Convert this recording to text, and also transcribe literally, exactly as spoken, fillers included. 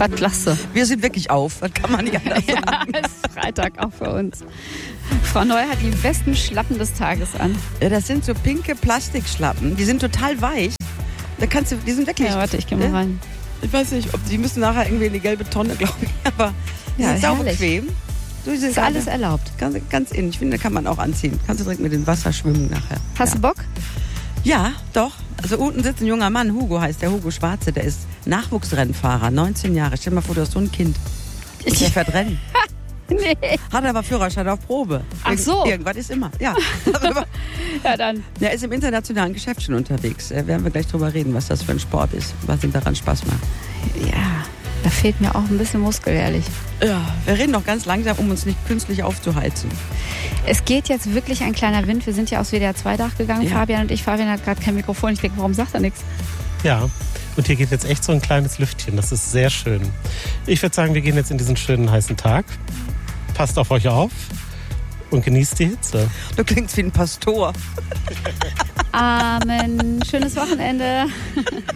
Was klasse. Wir sind wirklich auf, das kann man nicht anders sagen. Ja, es ist Freitag auch für uns. Frau Neu hat die besten Schlappen des Tages an. Ja, das sind so pinke Plastikschlappen, die sind total weich. Da kannst du, die sind wirklich... Ja, warte, ich geh mal rein. Ich weiß nicht, ob die müssen nachher irgendwie in die gelbe Tonne, glaube ich, aber die Ja, sind sau herrlich. bequem. Du, die sind Ist alles erlaubt. Ganz, ganz innen. Ich finde, da kann man auch anziehen. Kannst du direkt mit dem Wasser schwimmen nachher. Hast ja. du Bock? Ja, doch. Also unten sitzt ein junger Mann, Hugo heißt der, Hugo Schwarze, der ist Nachwuchsrennfahrer, neunzehn Jahre. Stell dir mal vor, du hast so ein Kind. Und der fährt Rennen. Nee. Hat aber Führerschein auf Probe. Ach so. Irgendwas ist immer, ja. Ja, dann. Der ist im internationalen Geschäft schon unterwegs. Äh, werden wir gleich drüber reden, was das für ein Sport ist, was ihm daran Spaß macht. Ja, da fehlt mir auch ein bisschen Muskel, ehrlich. Ja, wir reden noch ganz langsam, um uns nicht künstlich aufzuheizen. Es geht jetzt wirklich ein kleiner Wind. Wir sind ja aufs W D R zwei Dach gegangen, Ja. Fabian und ich. Fabian hat gerade kein Mikrofon. Ich denke, warum sagt er nichts? Ja, und hier geht jetzt echt so ein kleines Lüftchen. Das ist sehr schön. Ich würde sagen, wir gehen jetzt in diesen schönen heißen Tag. Passt auf euch auf und genießt die Hitze. Du klingst wie ein Pastor. Amen. Schönes Wochenende.